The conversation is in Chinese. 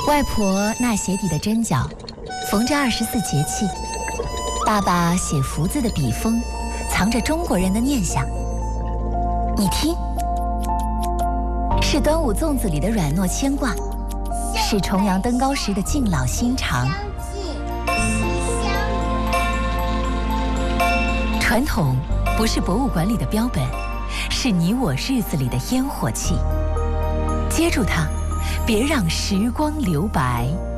外婆纳鞋底的针脚，缝着24节气。爸爸写福字的笔锋，藏着中国人的念想。你听，是端午粽子里的软糯牵挂，是重阳登高时的敬老心肠。传统不是博物馆里的标本，是你我日子里的烟火气。接住它，别让时光留白。